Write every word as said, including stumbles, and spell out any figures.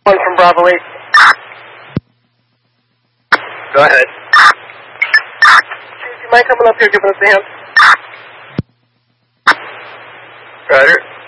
One from Bravo eight. Go ahead. You mind coming up here, giving us a hand? Roger.